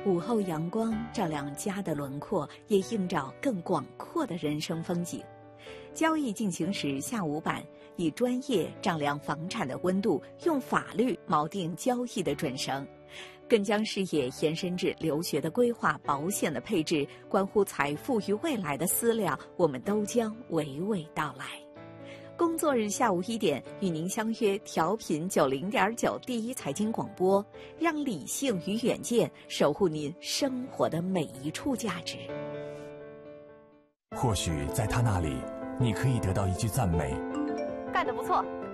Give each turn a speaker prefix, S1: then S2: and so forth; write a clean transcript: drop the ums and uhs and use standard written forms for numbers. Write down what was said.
S1: 午后阳光照亮家的轮廓，也映照更广阔的人生风景。交易进行时下午版以专业丈量房产的温度，用法律锚定交易的准绳，更将视野延伸至留学的规划、保险的配置，关乎财富与未来的思量，我们都将娓娓道来。工作日下午1点，与您相约调频90.9第一财经广播，让理性与远见守护您生活的每一处价值。
S2: 或许在他那里，你可以得到一句赞美，
S3: 干得不错，